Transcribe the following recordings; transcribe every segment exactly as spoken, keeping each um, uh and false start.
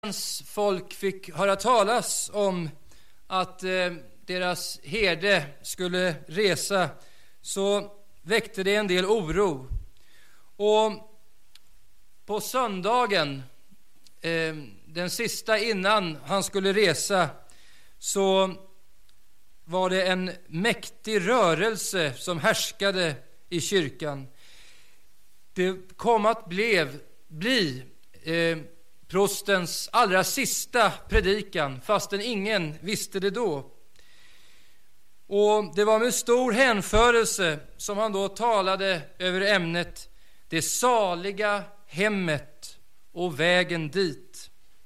Hans folk fick höra talas om att eh, deras herde skulle resa, så väckte det en del oro. Och på söndagen, eh, den sista innan han skulle resa, så var det en mäktig rörelse som härskade i kyrkan. Det kom att blev, bli eh, prostens allra sista predikan, fastän ingen visste det då. Och det var med stor hänförelse som han då talade över ämnet det saliga hemmet och vägen dit.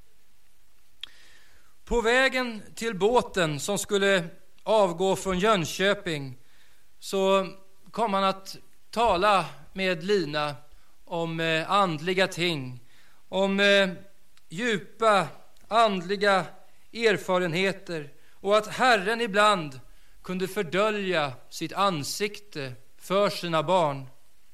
På vägen till båten som skulle avgå från Jönköping så kom han att tala med Lina om eh, andliga ting, om eh, djupa andliga erfarenheter, och att Herren ibland kunde fördölja sitt ansikte för sina barn.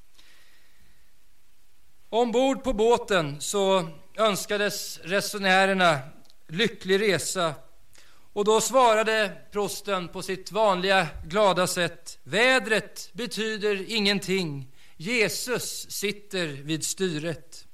Ombord på båten så önskades resenärerna lycklig resa, och då svarade prosten på sitt vanliga glada sätt: vädret betyder ingenting, Jesus sitter vid styret.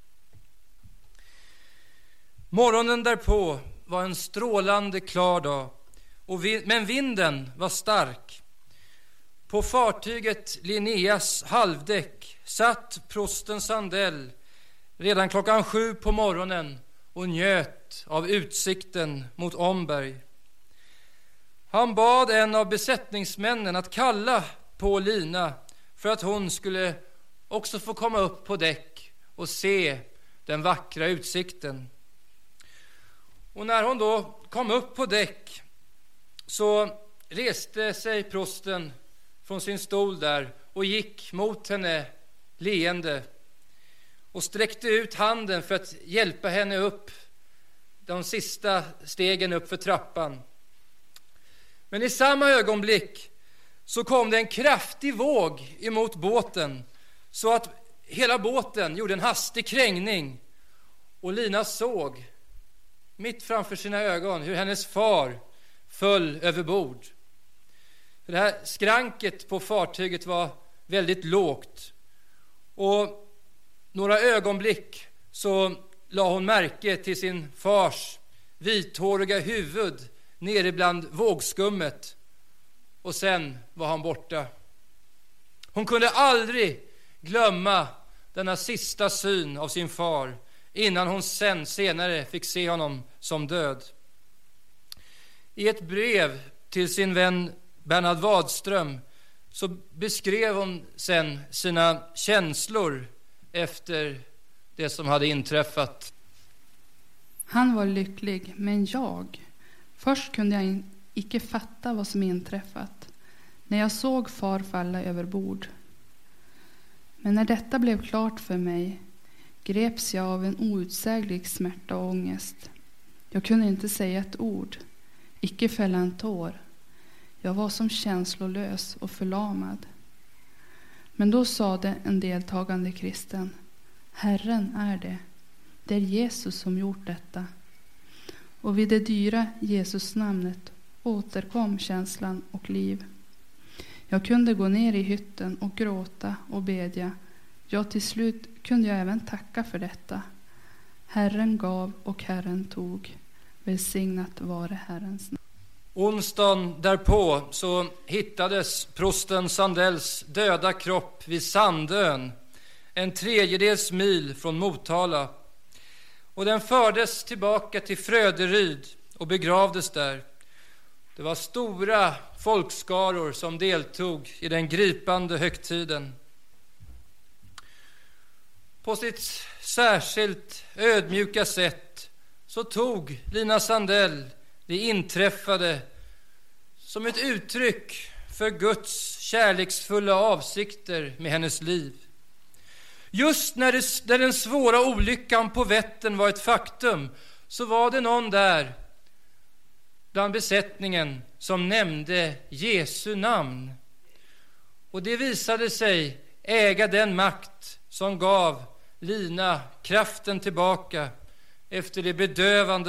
Morgonen därpå var en strålande klar dag, och vi, men vinden var stark. På fartyget Linneas halvdäck satt prosten Sandell redan klockan sju på morgonen och njöt av utsikten mot Omberg. Han bad en av besättningsmännen att kalla på Lina för att hon skulle också få komma upp på däck och se den vackra utsikten. Och när hon då kom upp på däck så reste sig prosten från sin stol där och gick mot henne leende och sträckte ut handen för att hjälpa henne upp de sista stegen upp för trappan. Men i samma ögonblick så kom det en kraftig våg emot båten, så att hela båten gjorde en hastig krängning, och Lina såg mitt framför sina ögon hur hennes far föll över bord. För det här skranket på fartyget var väldigt lågt, och några ögonblick så la hon märke till sin fars vithåriga huvud nere bland vågskummet, och sen var han borta. Hon kunde aldrig glömma denna sista syn av sin far, innan hon sen senare fick se honom som död. I ett brev till sin vän Bernhard Wadström så beskrev hon sen sina känslor efter det som hade inträffat. Han var lycklig, men jag... Först kunde jag icke fatta vad som inträffat, när jag såg far falla över bord. Men när detta blev klart för mig greps jag av en outsäglig smärta och ångest. Jag kunde inte säga ett ord, icke fälla en tår. Jag var som känslolös och förlamad. Men då sade en deltagande kristen: Herren är det. Det är Jesus som gjort detta. Och vid det dyra Jesus-namnet återkom känslan och liv. Jag kunde gå ner i hytten och gråta och bedja. Ja, till slut kunde jag även tacka för detta. Herren gav och Herren tog. Välsignat vare Herrens namn. Onsdagen därpå så hittades prosten Sandells döda kropp vid Sandön, en tredjedels mil från Motala. Och den fördes tillbaka till Fröderyd och begravdes där. Det var stora folkskaror som deltog i den gripande högtiden. På sitt särskilt ödmjuka sätt så tog Lina Sandell det inträffade som ett uttryck för Guds kärleksfulla avsikter med hennes liv. Just när, det, när den svåra olyckan på Vättern var ett faktum, så var det någon där bland besättningen som nämnde Jesu namn. Och det visade sig äga den makt som gav Lina kraften tillbaka efter det bedövande